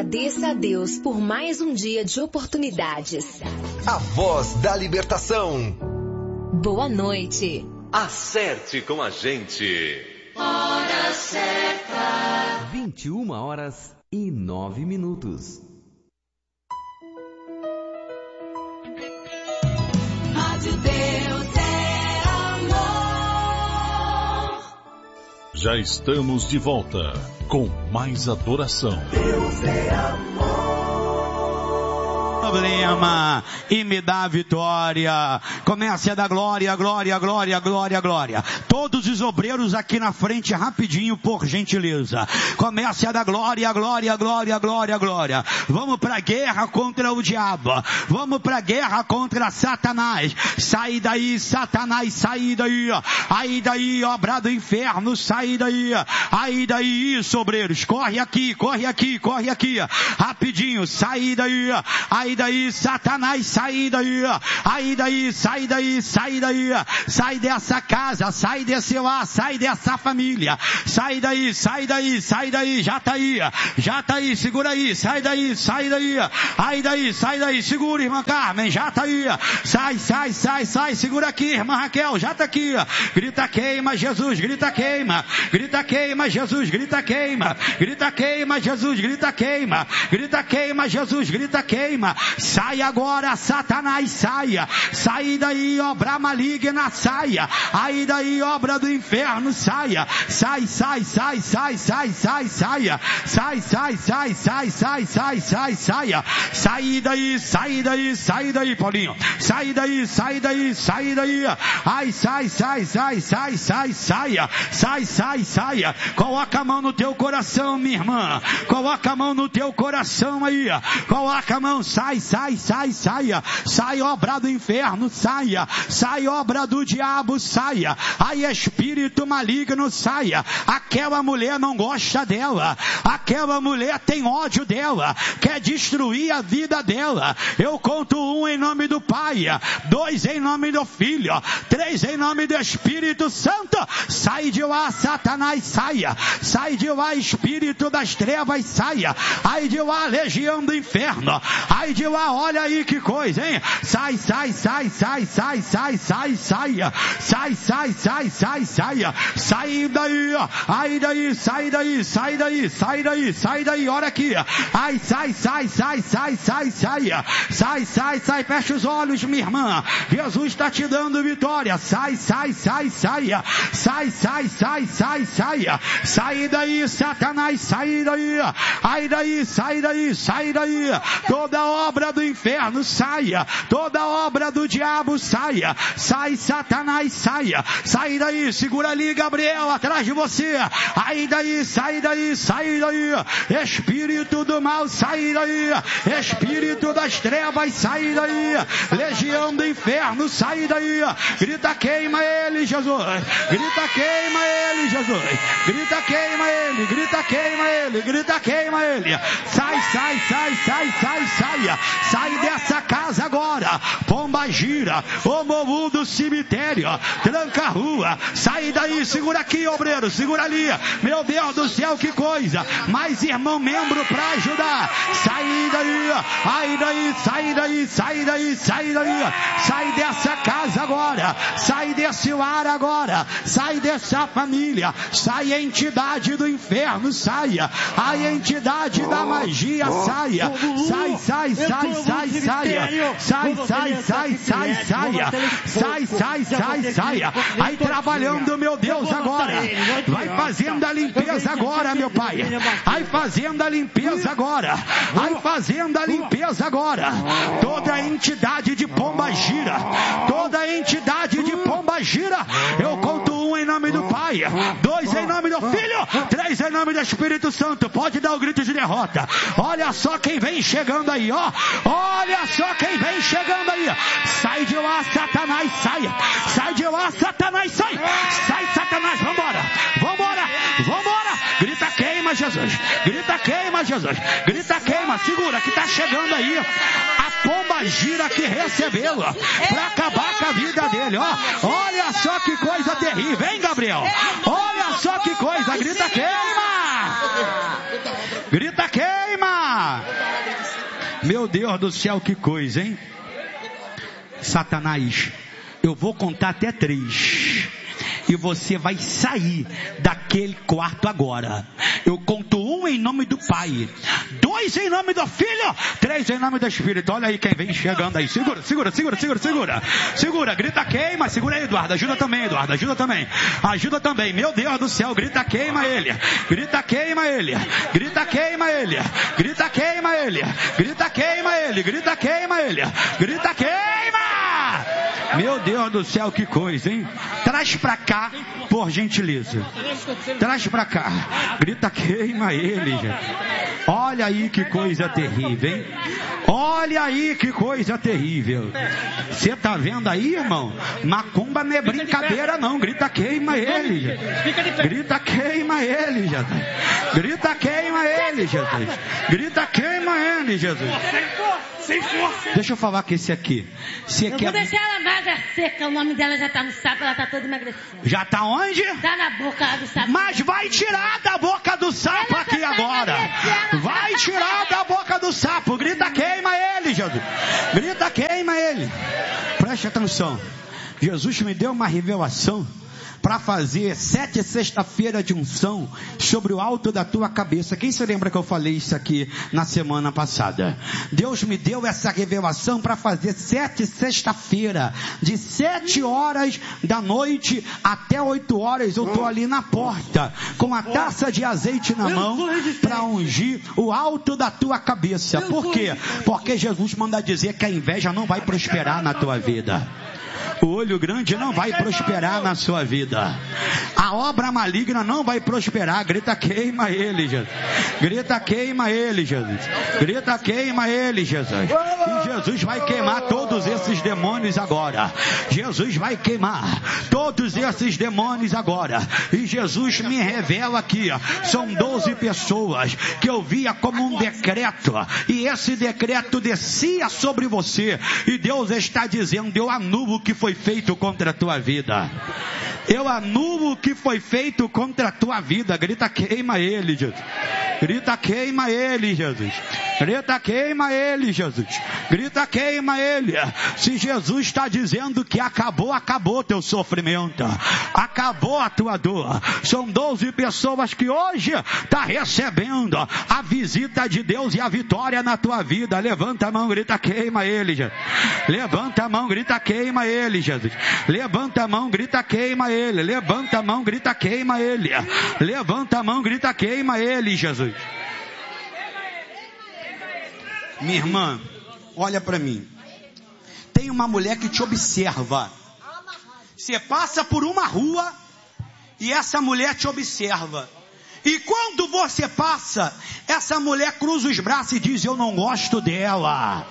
Agradeça a Deus por mais um dia de oportunidades. A voz da libertação. Boa noite. Acerte com a gente. Hora certa. 21h09. Rádio Deus é amor. Já estamos de volta com mais adoração. Deus é amor. Problema e me dá a vitória. Comece a dar glória, glória, glória, glória, glória. Todos os obreiros aqui na frente, rapidinho, por gentileza. Comece a dar glória, glória, glória, glória, glória. Vamos para a guerra contra o diabo. Vamos para a guerra contra Satanás. Sai daí, Satanás, sai daí. Aí daí, obra do inferno, sai daí. Aí daí, isso, obreiros. Corre aqui, corre aqui, corre aqui. Rapidinho, sai daí. Aí daí, Satanás, sai daí. Aí daí, sai daí, sai daí. Sai dessa casa, sai desse lar, sai dessa família. Sai daí, sai daí, sai daí. Já tá aí, segura aí. Sai daí, sai daí. Aí daí, sai daí, segura, irmã Carmen, já tá aí. Sai, sai, sai, sai, segura aqui, irmã Raquel, já tá aqui. Grita queima, Jesus, grita queima. Grita queima, Jesus, grita queima. Grita queima, Jesus, grita queima. Grita queima, Jesus, grita queima. Sai agora, Satanás, saia. Sai daí, obra maligna, saia. Aí daí, obra do inferno, saia. Sai, sai, sai, sai, sai, sai, saia. Sai, sai, sai, sai, sai, sai, sai, saia. Sai daí, sai daí, sai daí, Paulinho. Sai daí, sai daí, sai daí. Ai, sai, sai, sai, sai, sai, saia. Sai, sai, saia. Coloca a mão no teu coração, minha irmã. Coloca a mão no teu coração aí. Coloca a mão, sai, sai, sai, saia. Sai, obra do inferno, saia. Sai, obra do diabo, saia. Ai, espírito maligno, saia. Aquela mulher não gosta dela. Aquela mulher tem ódio dela. Quer destruir a vida dela. Eu conto 1 em nome do Pai, 2 em nome do Filho, 3 em nome do Espírito Santo. Sai de lá, Satanás, saia. Sai de lá, espírito das trevas, saia. Ai de lá, legião do inferno. Ai de lá, olha aí que coisa, hein? Sai, sai, sai, sai, sai, sai, sai, saia. Sai, sai, sai, sai, saia. Sai daí, ai daí, sai daí, sai daí, sai daí, sai daí, olha aqui. Ai, sai, sai, sai, sai, sai, saia. Sai, sai, sai, fecha os olhos, minha irmã. Jesus está te dando vitória. Sai, sai, sai, saia. Sai, sai, sai, sai, saia. Sai daí, Satanás, sai daí. Ai daí, sai daí, sai daí. Toda obra do inferno, saia. Toda obra do diabo, saia. Sai, Satanás, saia. Sai daí, segura ali, Gabriel, atrás de você. Ai daí, sai daí, sai daí. Espírito do mal, sai daí. Espírito das trevas, sai daí. Legião do inferno, sai daí. Grita, queima ele, Jesus. Grita, queima ele, Jesus. Grita, queima ele. Grita, queima ele. Grita, queima ele. Sai, sai, sai, sai, sai, saia. Sai dessa casa agora. Pomba gira. O morro do cemitério. Tranca a rua. Sai daí, segura aqui, obreiro. Segura ali. Meu Deus do céu, que coisa. Mais irmão membro pra ajudar. Sai daí. Ai daí, sai daí, sai daí, sai daí. Sai dessa casa agora. Sai desse lar agora. Sai dessa família. Sai a entidade do inferno, saia. A entidade da magia, saia. Sai, sai, sai, sai, saia. Sai, sai, sai, sai, saia. Sai, sai, sai, saia. Aí trabalhando, meu Deus, agora. Vai fazendo a limpeza agora, meu Pai. Aí fazendo a limpeza agora. Aí fazendo a limpeza agora. Toda entidade de pomba gira. Toda entidade de pomba gira. Eu conto 1 em nome do Pai, 2 em nome do Filho, 3 em nome do Espírito Santo. Pode dar o grito de derrota. Olha só quem vem chegando aí, ó. Olha só quem vem chegando aí. Sai de lá, Satanás, saia. Sai de lá, Satanás, sai. Sai, Satanás, vambora. Vambora, vambora. Grita, queima, Jesus. Grita, queima, Jesus. Grita, queima. Segura que tá chegando aí a pomba gira que recebeu para acabar com a vida dele, ó. Olha só que coisa terrível, hein, Gabriel? Olha só que coisa. Grita, queima. Grita, queima. Meu Deus do céu, que coisa, hein? Satanás, eu vou contar até 3. E você vai sair daquele quarto agora. Eu conto 1 em nome do Pai, 2 em nome do Filho, 3 em nome do Espírito. Olha aí quem vem chegando aí. Segura. Segura, grita queima. Segura aí, Eduardo. Ajuda também, Eduardo. Ajuda também. Meu Deus do céu, grita queima ele. Grita queima ele. Grita queima ele. Grita queima ele. Grita queima ele. Grita queima ele. Grita queima. Meu Deus do céu, que coisa, hein? Traz pra cá, por gentileza. Traz pra cá. Grita queima ele, gente. Olha aí que coisa terrível, hein? Olha aí que coisa terrível. Você tá vendo aí, irmão? Macumba não é brincadeira não. Grita queima ele, gente. Grita queima ele, Jesus. Grita queima ele, Jesus. Grita queima ele, Jesus. Sem força. Deixa eu falar com esse aqui. Eu vou deixar ela magra seca. O nome dela já tá no sapo. Ela tá toda emagrecida. Já tá onde? Tá na boca do sapo. Mas vai tirar da boca do sapo ela aqui agora. Vai tirar da boca do sapo. Grita queima ele, Jesus. Grita queima ele. Preste atenção. Jesus me deu uma revelação para fazer 7 sexta-feira de unção sobre o alto da tua cabeça. Quem se lembra que eu falei isso aqui na semana passada? Deus me deu essa revelação para fazer 7 sexta-feira, de 7 horas da noite até 8 horas. Eu estou ali na porta, com a taça de azeite na mão, para ungir o alto da tua cabeça. Por quê? Porque Jesus manda dizer que a inveja não vai prosperar na tua vida. O olho grande não vai prosperar na sua vida. A obra maligna não vai prosperar. Grita queima ele, Jesus. Grita queima ele, Jesus. Grita queima ele, Jesus. E Jesus vai queimar todos esses demônios agora. Jesus vai queimar todos esses demônios agora. E Jesus me revela aqui, são 12 pessoas que eu via como um decreto. E esse decreto descia sobre você. E Deus está dizendo: eu anulo o que foi feito contra a tua vida. Eu anulo o que foi feito contra a tua vida. Grita queima ele, Jesus. Grita queima ele, Jesus. Grita queima ele, Jesus. Grita queima ele. Se Jesus está dizendo que acabou, acabou teu sofrimento. Acabou a tua dor. São 12 pessoas que hoje está recebendo a visita de Deus e a vitória na tua vida. Levanta a mão, grita queima ele, Jesus. Levanta a mão, grita queima ele, Jesus. Levanta a mão, grita queima ele. Levanta a mão, grita queima ele. Levanta a mão, grita queima ele, Jesus. Minha irmã, olha para mim. Tem uma mulher que te observa. Você passa por uma rua e essa mulher te observa. E quando você passa, essa mulher cruza os braços e diz: eu não gosto dela.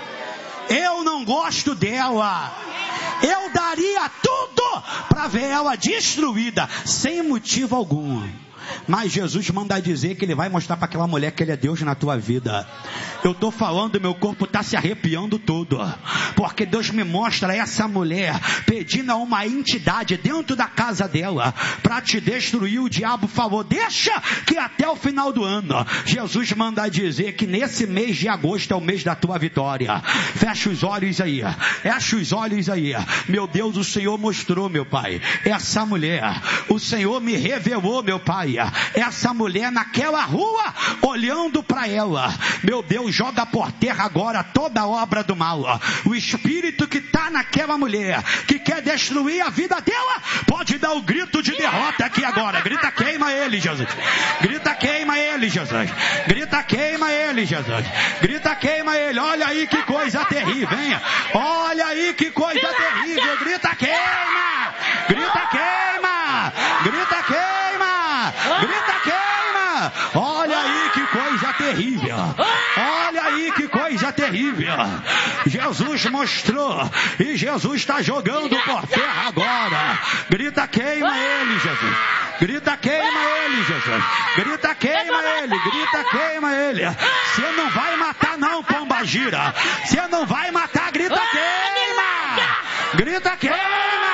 Eu não gosto dela. Eu daria tudo para ver ela destruída, sem motivo algum. Mas Jesus manda dizer que ele vai mostrar para aquela mulher que ele é Deus na tua vida. Eu estou falando, meu corpo está se arrepiando todo, porque Deus me mostra essa mulher pedindo a uma entidade dentro da casa dela para te destruir. O diabo falou: deixa que até o final do ano. Jesus manda dizer que nesse mês de agosto é o mês da tua vitória. Fecha os olhos aí. Fecha os olhos aí. Meu Deus, o Senhor mostrou, meu Pai, essa mulher. O Senhor me revelou, meu Pai, essa mulher naquela rua, olhando para ela. Meu Deus, joga por terra agora toda a obra do mal. O espírito que está naquela mulher, que quer destruir a vida dela, pode dar o grito de derrota aqui agora. Grita queima ele, Jesus. Grita queima ele, Jesus. Grita queima ele, Jesus. Grita queima ele. Olha aí que coisa terrível, hein? Olha aí que coisa terrível. Grita queima. Grita queima. Grita queima. Grita queima. Olha aí que coisa terrível. Olha aí que coisa terrível. Jesus mostrou e Jesus está jogando por terra agora. Grita queima ele, Jesus. Grita queima ele, Jesus. Grita queima ele. Grita queima ele. Você não vai matar não, pombagira. Você não vai matar. Grita queima. Grita queima.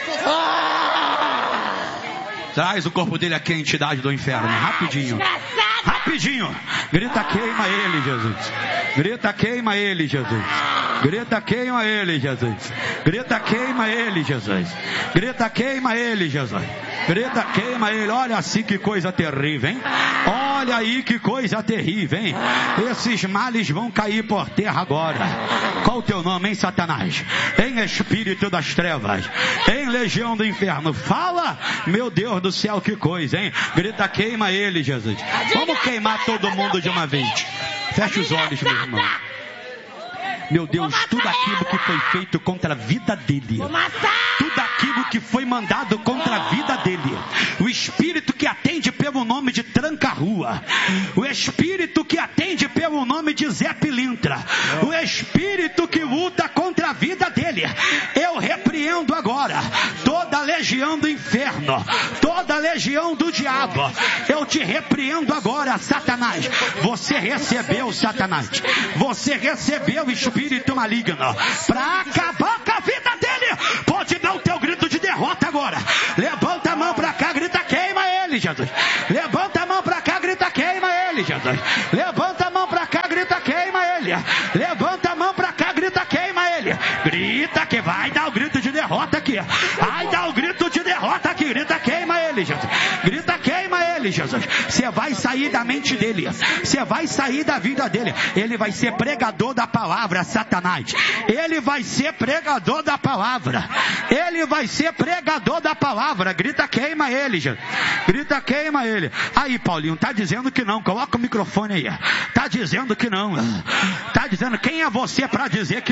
Traz o corpo dele aqui, a entidade do inferno, rapidinho. Rapidinho. Grita, queima ele, Jesus. Grita, queima ele, Jesus. Grita, queima ele, Jesus. Grita, queima ele, Jesus. Grita, queima ele, Jesus. Grita, queima ele. Olha assim que coisa terrível, hein? Olha aí que coisa terrível, hein? Esses males vão cair por terra agora. Qual o teu nome, hein, Satanás? Em espírito das trevas, em legião do inferno. Fala, meu Deus do céu, que coisa, hein? Grita, queima ele, Jesus. Vamos queimar todo mundo de uma vez. Fecha os olhos, meu irmão. Meu Deus, tudo aquilo que foi feito contra a vida dele, tudo aquilo que foi mandado contra a vida dele, o espírito que atende pelo nome de Tranca-Rua, o espírito que atende pelo nome de Zé Pilintra, o espírito que luta contra a vida dele, eu repreendo agora toda a legião do inferno, toda a legião do diabo. Eu te repreendo agora, Satanás. Você recebeu, Satanás, você recebeu o espírito maligno para acabar com a vida dele. Pode dar o teu grito de derrota agora. Levanta a mão para cá, grita, queima ele, Jesus. Levanta a mão para cá, grita, queima ele, Jesus. Levanta a mão para cá, grita, queima ele. Levanta a mão para cá, grita, queima ele. Grita que vai dar o grito de derrota aqui. Vai dar o grito de derrota aqui. Grita, queima ele, Jesus. Grita, queima ele, Jesus. Você vai sair da mente dele. Você vai sair da vida dele. Ele vai ser pregador da palavra, Satanás. Ele vai ser pregador da palavra. Ele vai ser pregador da palavra. Grita, queima ele, Jesus. Grita, queima ele. Aí, Paulinho, tá dizendo que não. Coloca o microfone aí. Tá dizendo que não. Tá dizendo, quem é você para dizer que